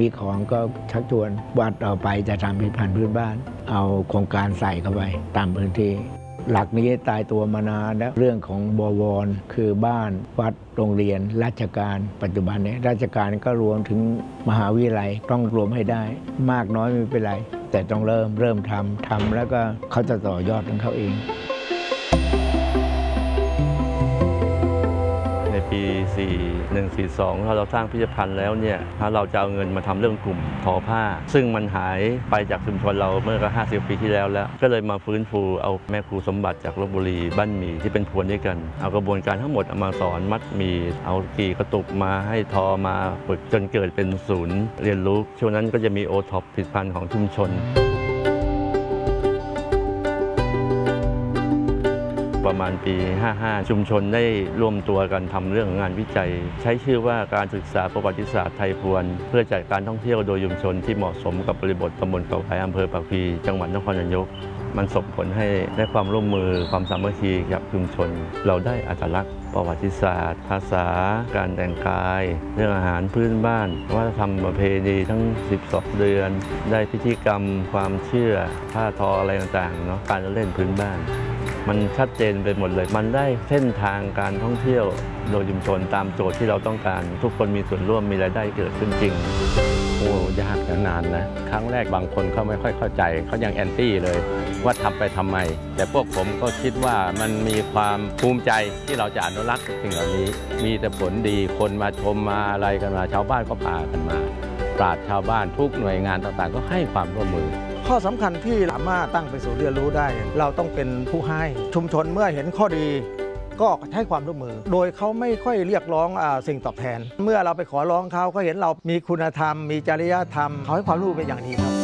ของก็ชักชวนวัดต่อไปจะทำผลิตภัณฑ์พื้นบ้านเอาโครงการใส่เข้าไปตามพื้นที่หลักนี้ตายตัวมานานแล้วเรื่องของบวรคือบ้านวัดโรงเรียนราชการปัจจุบันนี้ราชการก็รวมถึงมหาวิทยาลัยต้องรวมให้ได้มากน้อยไม่เป็นไรแต่ต้องเริ่มทำแล้วก็เขาจะต่อยอดของเขาเองในปี4142ถ้าเราสร้างพิพิธภัณฑ์แล้วเนี่ยถ้าเราจะเอาเงินมาทำเรื่องกลุ่มทอผ้าซึ่งมันหายไปจากชุมชนเราเมื่อ50 ปีที่แล้วก็เลยมาฟื้นฟูเอาแม่ครูสมบัติจากลพบุรีบ้านหมี่ที่เป็นพวนด้วยกันเอากระบวนการทั้งหมดมาสอนมัดหมี่เอากี่กระตุกมาให้ทอมาฝึกจนเกิดเป็นศูนย์เรียนรู้ช่วงนั้นก็จะมีโอท็อปผลิตภัณฑ์ของชุมชนประมาณปี55ชุมชนได้ร่วมตัวกันทำเรื่องงานวิจัยใช้ชื่อว่าการศึกษาประวัติศาสตร์ไทยพวนเพื่อจัดการท่องเที่ยวโดยชุมชนที่เหมาะสมกับบริบทตำบลเกาะไผ่อำเภอปากพลีจังหวัดนครนายกมันส่งผลให้ได้ความร่วมมือความสามัคคีกับชุมชนเราได้อัตลักษณ์ประวัติศาสตร์ภาษาการแต่งกายเรื่องอาหารพื้นบ้านวัฒนธรรมประเพณีทั้ง12เดือนได้พิธีกรรมความเชื่อท่าทออะไรต่างๆเนาะการเล่นพื้นบ้านมันชัดเจนไปหมดเลยมันได้เส้นทางการท่องเที่ยวโดยชุมชนตามโจทย์ที่เราต้องการทุกคนมีส่วนร่วมมีรายได้เกิดขึ้นจริงโอ้ยากนานนะครั้งแรกบางคนเขาไม่ค่อยเข้าใจเขายังแอนตี้เลยว่าทำไปทำไมแต่พวกผมก็คิดว่ามันมีความภูมิใจที่เราจะอนุรักษ์สิ่งเหล่านี้มีแต่ผลดีคนมาชมมาอะไรกันมาชาวบ้านก็พากันมาปราชญ์ชาวบ้านทุกหน่วยงานต่างๆก็ให้ความร่วมมือข้อสำคัญที่สามารถตั้งไปสู่เรียนรู้ได้เราต้องเป็นผู้ให้ชุมชนเมื่อเห็นข้อดีก็ให้ความร่วมมือโดยเขาไม่ค่อยเรียกร้องสิ่งตอบแทนเมื่อเราไปขอร้องเขาเห็นเรามีคุณธรรมมีจริยธรรมเขาให้ความรู้เป็นอย่างดีครับ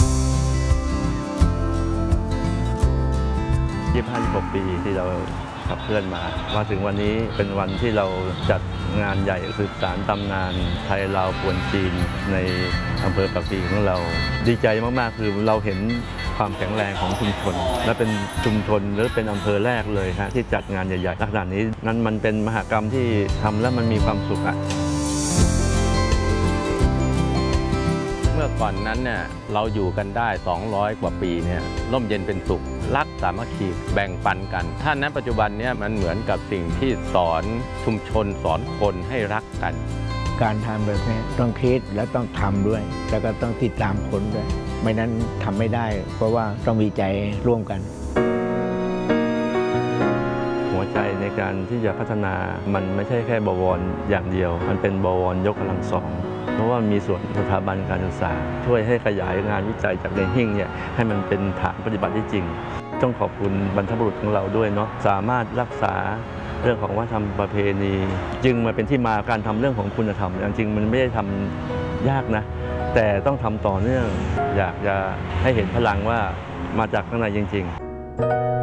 25-26 ปีที่เราขับเคลื่อนมาถึงวันนี้เป็นวันที่เราจัดงานใหญ่สืบสานตำนานไทยลาวพวนจีนในอำเภอปากพลีของเราดีใจมากๆคือเราเห็นความแข็งแรงของชุมชนและเป็นชุมชนหรือเป็นอำเภอแรกเลยฮะที่จัดงานใหญ่ๆขนาดนี้นั้นมันเป็นมหกรรมที่ทำแล้วมันมีความสุขอะเมื่อก่อนนั้นเนี่ยเราอยู่กันได้200 กว่าปีเนี่ยร่มเย็นเป็นสุขรักสามัคคีแบ่งปันกันถ้าณปัจจุบันเนี่ยมันเหมือนกับสิ่งที่สอนชุมชนสอนคนให้รักกันการทำแบบนี้ต้องคิดและต้องทำด้วยแล้วก็ต้องติดตามคนด้วยไม่นั้นทำไม่ได้เพราะว่าต้องมีใจร่วมกันหัวใจในการที่จะพัฒนามันไม่ใช่แค่บวรอย่างเดียวมันเป็นบวรยกกำลังสองเพราะว่ามีส่วนสถาบันการศึกษาช่วยให้ขยายงานวิจัยจากในหิ้งเนี่ยให้มันเป็นฐานปฏิบัติได้จริงต้องขอบคุณบรรพบุรุษของเราด้วยเนาะสามารถรักษาเรื่องของวัฒนธรรมประเพณีจึงมาเป็นที่มาการทำเรื่องของคุณธรรมจริงมันไม่ได้ทำยากนะแต่ต้องทำต่อเนื่องอยากจะให้เห็นพลังว่ามาจากข้างในจริงๆ